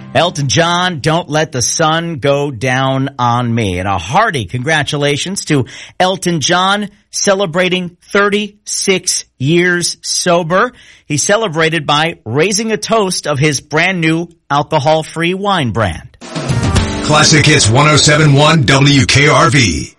Elton John, Don't Let the Sun Go Down on Me. And a hearty congratulations to Elton John, celebrating 36 years sober. He celebrated by raising a toast of his brand new alcohol-free wine brand. Classic Hits 107.1 WKRV.